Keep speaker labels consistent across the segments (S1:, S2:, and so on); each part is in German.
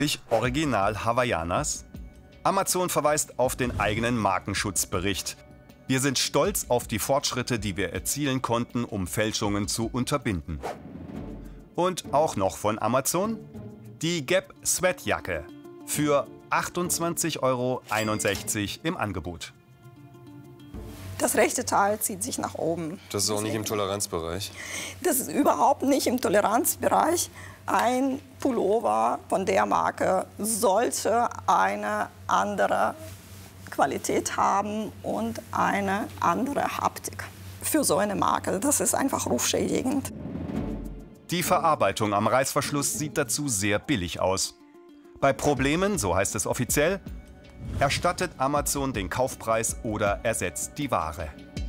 S1: Original Hawaiianas? Amazon verweist auf den eigenen Markenschutzbericht. Wir sind stolz auf die Fortschritte, die wir erzielen konnten, um Fälschungen zu unterbinden. Und auch noch von Amazon? Die Gap Sweatjacke für 28,61 € im Angebot.
S2: Das rechte Teil zieht sich nach oben.
S3: Das ist auch nicht im Toleranzbereich.
S2: Das ist überhaupt nicht im Toleranzbereich. Ein Pullover von der Marke sollte eine andere Qualität haben und eine andere Haptik. Für so eine Marke, das ist einfach rufschädigend.
S1: Die Verarbeitung am Reißverschluss sieht dazu sehr billig aus. Bei Problemen, so heißt es offiziell, erstattet Amazon den Kaufpreis oder ersetzt die Ware.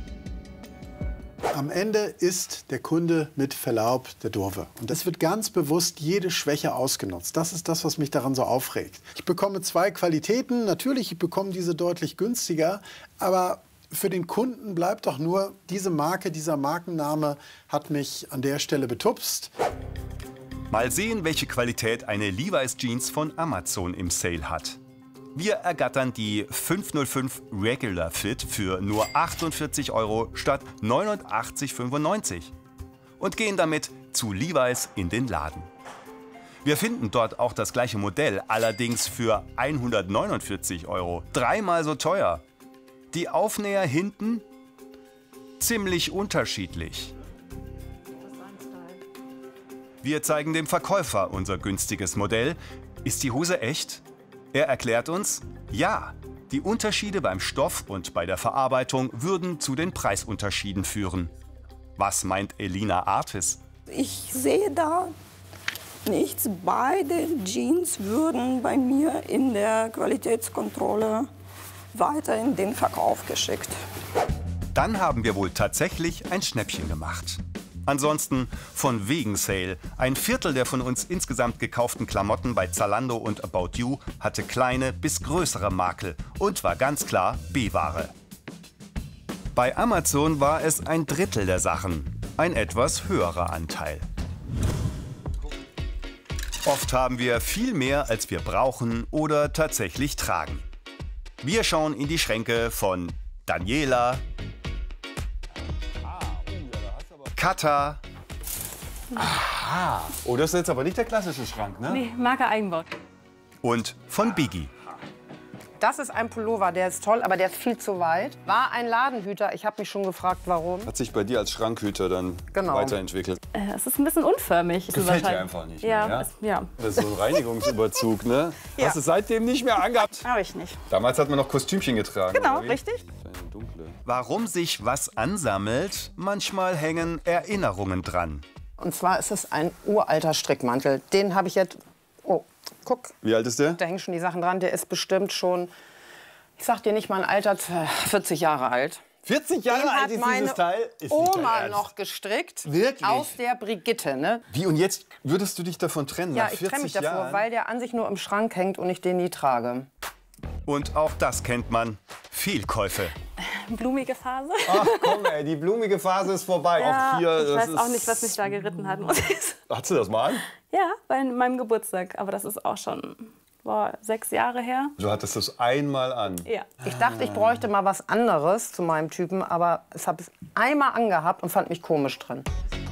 S4: Am Ende ist der Kunde mit Verlaub der Doofe. Und es wird ganz bewusst jede Schwäche ausgenutzt. Das ist das, was mich daran so aufregt. Ich bekomme zwei Qualitäten. Natürlich, ich bekomme diese deutlich günstiger. Aber für den Kunden bleibt doch nur, diese Marke, dieser Markenname hat mich an der Stelle betupst.
S1: Mal sehen, welche Qualität eine Levi's Jeans von Amazon im Sale hat. Wir ergattern die 505 Regular Fit für nur 48 € statt 89,95 € und gehen damit zu Levi's in den Laden. Wir finden dort auch das gleiche Modell, allerdings für 149 €, dreimal so teuer. Die Aufnäher hinten ziemlich unterschiedlich. Wir zeigen dem Verkäufer unser günstiges Modell. Ist die Hose echt? Er erklärt uns, ja, die Unterschiede beim Stoff und bei der Verarbeitung würden zu den Preisunterschieden führen. Was meint Elina Artis?
S2: Ich sehe da nichts. Beide Jeans würden bei mir in der Qualitätskontrolle weiter in den Verkauf geschickt.
S1: Dann haben wir wohl tatsächlich ein Schnäppchen gemacht. Ansonsten von wegen Sale. Ein Viertel der von uns insgesamt gekauften Klamotten bei Zalando und About You hatte kleine bis größere Makel und war ganz klar B-Ware. Bei Amazon war es ein Drittel der Sachen, ein etwas höherer Anteil. Oft haben wir viel mehr, als wir brauchen oder tatsächlich tragen. Wir schauen in die Schränke von Daniela, Katha.
S5: Aha. Oh, das ist jetzt aber nicht der klassische Schrank, ne?
S6: Nee, Marke Eigenbau.
S1: Und von Biggie.
S7: Das ist ein Pullover, der ist toll, aber der ist viel zu weit. War ein Ladenhüter. Ich habe mich schon gefragt, warum.
S3: Hat sich bei dir als Schrankhüter dann weiterentwickelt.
S6: Es ist ein bisschen unförmig.
S3: Gefällt dir einfach nicht
S6: Ja,
S3: mehr, ja?
S6: ja.
S3: Das ist so ein Reinigungsüberzug, ne?
S7: Ja.
S3: Hast du seitdem nicht mehr angehabt?
S7: Habe ich nicht.
S3: Damals hat man noch Kostümchen getragen.
S7: Genau,
S3: oder wie?
S7: richtig.
S3: Eine dunkle.
S1: Warum sich was ansammelt, manchmal hängen Erinnerungen dran.
S7: Und zwar ist es ein uralter Strickmantel. Den habe ich jetzt... Oh, guck.
S3: Wie alt ist der?
S7: Da hängen schon die Sachen dran. Der ist bestimmt schon, ich sag dir nicht mal ein Alter, 40 Jahre alt.
S5: 40 Jahre
S7: Den
S5: alt
S7: hat
S5: ist
S7: meine
S5: dieses Teil? Ist nicht dein
S7: Oma
S5: Ernst.
S7: noch gestrickt.
S5: Wirklich?
S7: Aus der Brigitte, ne?
S3: Wie, und jetzt würdest du dich davon trennen?
S7: Ja,
S3: nach
S7: ich
S3: 40
S7: trenne mich davor,
S3: Jahren?
S7: weil der an sich nur im Schrank hängt und ich den nie trage.
S1: Und auch das kennt man. Fehlkäufe.
S6: Blumige Phase.
S3: Ach komm, ey, die blumige Phase ist vorbei.
S6: Ja,
S3: auch hier,
S6: ich
S3: das
S6: weiß
S3: ist...
S6: auch nicht, was mich da geritten hat, muss ich sagen.
S3: Hast du das mal an?
S6: Ja, bei meinem Geburtstag. Aber das ist auch schon 6 Jahre her.
S3: Du hattest das einmal an.
S6: Ja.
S7: Ich dachte, ich bräuchte mal was anderes zu meinem Typen, aber ich habe es einmal angehabt und fand mich komisch drin.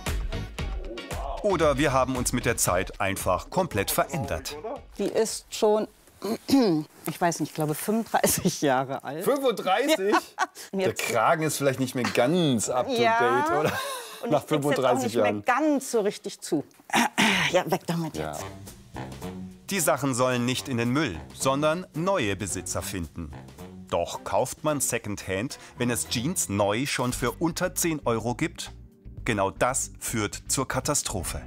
S1: Oder wir haben uns mit der Zeit einfach komplett verändert.
S8: Die ist schon, ich weiß nicht, ich glaube 35 Jahre alt.
S3: 35?
S8: Und
S3: Der
S8: jetzt,
S3: Kragen ist vielleicht nicht mehr ganz up to
S8: Ja.
S3: date, oder?
S8: und
S3: Nach
S8: ich krieg's jetzt auch
S3: 35
S8: nicht
S3: Jahren.
S8: mehr ganz so richtig zu. Ja, weg damit
S3: Ja.
S8: jetzt.
S1: Die Sachen sollen nicht in den Müll, sondern neue Besitzer finden. Doch kauft man Secondhand, wenn es Jeans neu schon für unter 10 € gibt? Genau das führt zur Katastrophe.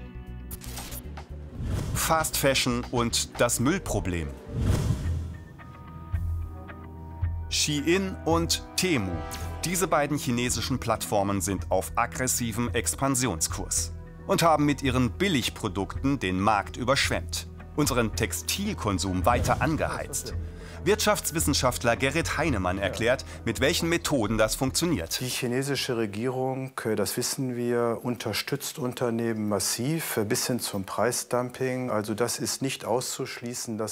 S1: Fast Fashion und das Müllproblem. Shein und Temu. Diese beiden chinesischen Plattformen sind auf aggressivem Expansionskurs und haben mit ihren Billigprodukten den Markt überschwemmt, unseren Textilkonsum weiter angeheizt. Wirtschaftswissenschaftler Gerrit Heinemann erklärt, mit welchen Methoden das funktioniert.
S9: Die chinesische Regierung, das wissen wir, unterstützt Unternehmen massiv bis hin zum Preisdumping. Also das ist nicht auszuschließen, dass